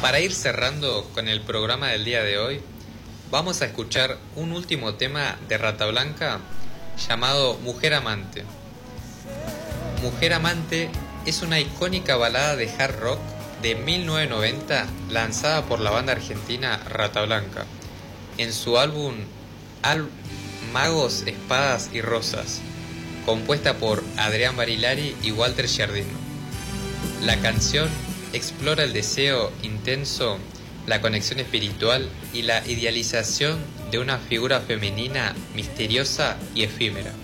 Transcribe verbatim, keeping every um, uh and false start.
Para ir cerrando con el programa del día de hoy, vamos a escuchar un último tema de Rata Blanca llamado Mujer Amante. Mujer Amante es una icónica balada de hard rock de mil novecientos noventa lanzada por la banda argentina Rata Blanca en su álbum Al Magos, Espadas y Rosas, compuesta por Adrián Barilari y Walter Giardino. La canción explora el deseo intenso, la conexión espiritual y la idealización de una figura femenina misteriosa y efímera.